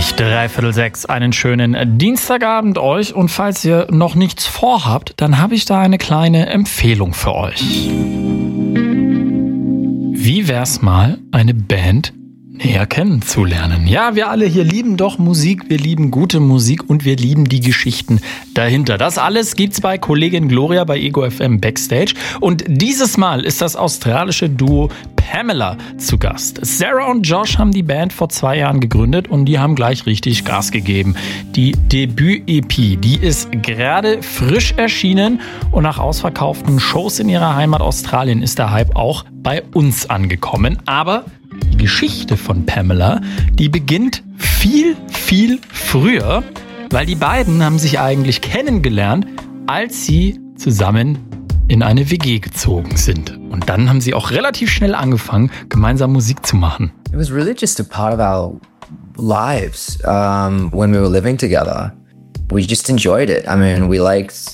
richtig, 5:45, einen schönen Dienstagabend euch. Und falls ihr noch nichts vorhabt, dann habe ich da eine kleine Empfehlung für euch. Wie wär's mal, eine Band näher kennenzulernen? Ja, wir alle hier lieben doch Musik, wir lieben gute Musik und wir lieben die Geschichten dahinter. Das alles gibt's bei Kollegin Gloria bei Ego FM Backstage. Und dieses Mal ist das australische Duo Pamela zu Gast. Sarah und Josh haben die Band vor 2 Jahren gegründet und die haben gleich richtig Gas gegeben. Die Debüt-EP, die ist gerade frisch erschienen und nach ausverkauften Shows in ihrer Heimat Australien ist der Hype auch bei uns angekommen. Aber die Geschichte von Pamela, die beginnt viel, viel früher, weil die beiden haben sich eigentlich kennengelernt, als sie zusammen in eine WG gezogen sind. Und dann haben sie auch relativ schnell angefangen, gemeinsam Musik zu machen. It was really just a part of our lives when we were living together. We just enjoyed it. I mean, we liked